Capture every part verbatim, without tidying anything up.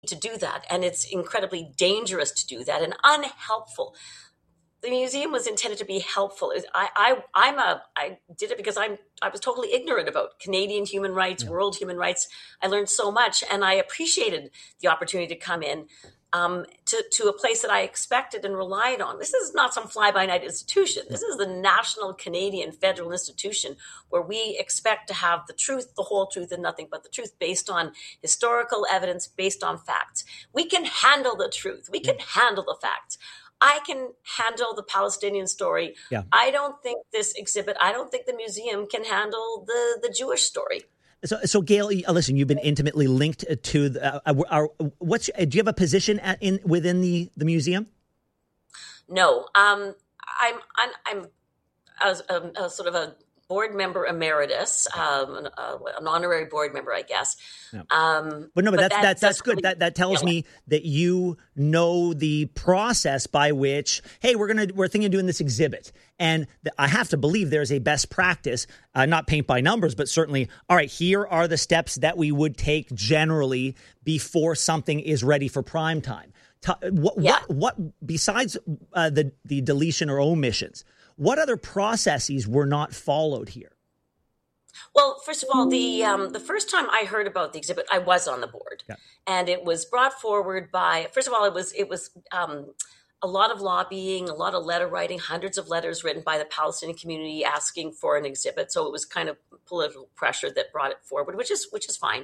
to do that, and it's incredibly dangerous to do that and unhelpful. The museum was intended to be helpful. I, I, I'm a, I did it because I'm, I was totally ignorant about Canadian human rights, yeah. world human rights. I learned so much, and I appreciated the opportunity to come in um, to, to a place that I expected and relied on. This is not some fly-by-night institution. This is the national Canadian federal institution where we expect to have the truth, the whole truth, and nothing but the truth, based on historical evidence, based on facts. We can handle the truth. We can yeah. handle the facts. I can handle the Palestinian story. Yeah. I don't think this exhibit, I don't think the museum can handle the, the Jewish story. So, so Gail, listen, you've been intimately linked to the, uh, our, what's, do you have a position at, in within the, the museum? No, um, I'm, I'm, I'm a, a, a sort of a board member emeritus, um, an, uh, an honorary board member, I guess. Yeah. Um, but no, but, but that's, that's, that's good. That, that tells me that you know the process by which, hey, we're going to, we're thinking of doing this exhibit. And th- I have to believe there's a best practice, uh, not paint by numbers, but certainly, all right, here are the steps that we would take generally before something is ready for prime time. T- what, yeah. what, what, besides uh, the, the deletion or omissions, what other processes were not followed here? Well, first of all, the um, the first time I heard about the exhibit, I was on the board, yeah. and it was brought forward by. First of all, it was it was um, a lot of lobbying, a lot of letter writing, hundreds of letters written by the Palestinian community asking for an exhibit. So it was kind of political pressure that brought it forward, which is which is fine.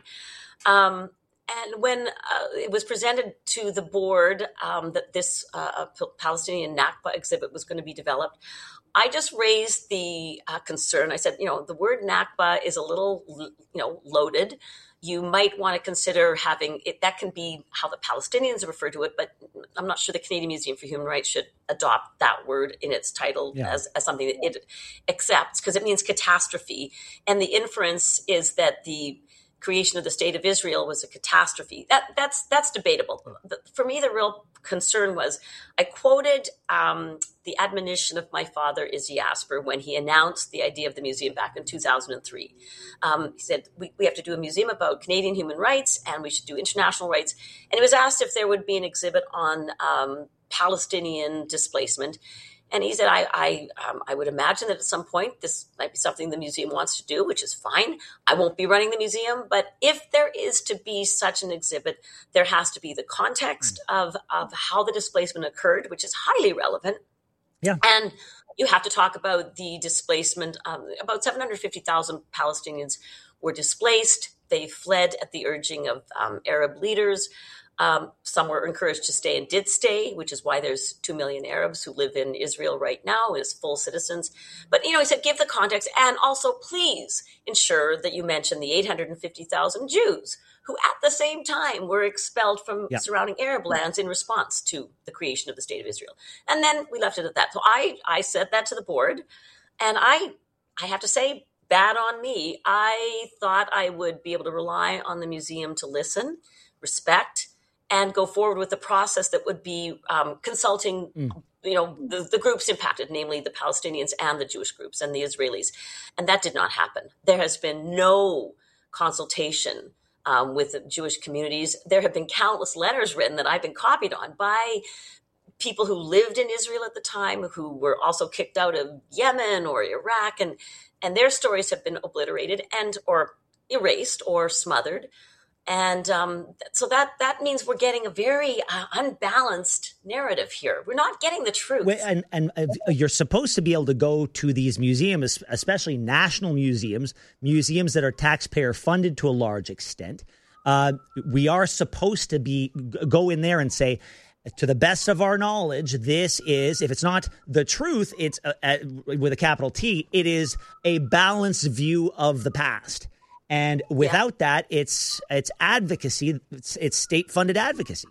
Um, And when uh, it was presented to the board um, that this uh, Palestinian Nakba exhibit was going to be developed, I just raised the uh, concern. I said, you know, the word Nakba is a little, you know, loaded. You might want to consider having it. That can be how the Palestinians refer to it, but I'm not sure the Canadian Museum for Human Rights should adopt that word in its title yeah. as, as something that it accepts, because it means catastrophe. And the inference is that the creation of the state of Israel was a catastrophe. That that's that's debatable. For me, the real concern was I quoted um, the admonition of my father, Izzy Asper, when he announced the idea of the museum back in two thousand three. Um, he said, we, we have to do a museum about Canadian human rights, and we should do international rights. And he was asked if there would be an exhibit on um, Palestinian displacement. And he said, I I, um, I would imagine that at some point this might be something the museum wants to do, which is fine. I won't be running the museum. But if there is to be such an exhibit, there has to be the context mm. of, of how the displacement occurred, which is highly relevant. Yeah. And you have to talk about the displacement. Um, about seven hundred fifty thousand Palestinians were displaced. They fled at the urging of um, Arab leaders. Um, some were encouraged to stay and did stay, which is why there's two million Arabs who live in Israel right now as full citizens. But, you know, he said, give the context, and also please ensure that you mention the eight hundred fifty thousand Jews who at the same time were expelled from yeah. surrounding Arab lands in response to the creation of the state of Israel. And then we left it at that. So I, I said that to the board, and I, I have to say, bad on me. I thought I would be able to rely on the museum to listen, respect, and go forward with the process that would be um, consulting, mm. you know, the, the groups impacted, namely the Palestinians and the Jewish groups and the Israelis. And that did not happen. There has been no consultation um, with the Jewish communities. There have been countless letters written that I've been copied on by people who lived in Israel at the time, who were also kicked out of Yemen or Iraq, and and their stories have been obliterated and or erased or smothered. And um, so that that means we're getting a very uh, unbalanced narrative here. We're not getting the truth. Wait, and and uh, you're supposed to be able to go to these museums, especially national museums, museums that are taxpayer funded to a large extent. Uh, we are supposed to be go in there and say, to the best of our knowledge, this is, if it's not the truth, it's uh, uh, with a capital T, it is a balanced view of the past. And without yeah. that, it's it's advocacy. It's, it's state-funded advocacy.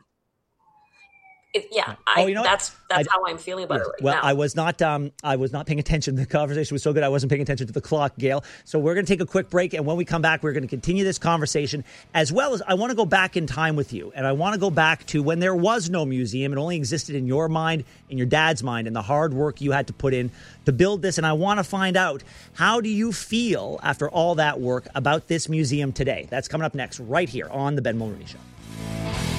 It, yeah, I, oh, you know that's that's I, how I'm feeling about yes. it right well, now. Well, I was not um, I was not paying attention. The conversation was so good, I wasn't paying attention to the clock, Gail. So we're going to take a quick break, and when we come back, we're going to continue this conversation, as well as I want to go back in time with you, and I want to go back to when there was no museum. It only existed in your mind, in your dad's mind, and the hard work you had to put in to build this. And I want to find out, how do you feel after all that work about this museum today? That's coming up next, right here on The Ben Mulroney Show.